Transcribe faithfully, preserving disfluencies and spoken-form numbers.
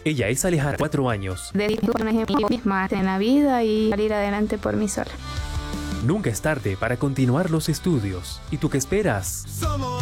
Ella es Alejandra, cuatro años. Dedicarme a mí misma en la vida y salir adelante por mí sola. Nunca es tarde para continuar los estudios. ¿Y tú qué esperas? Somos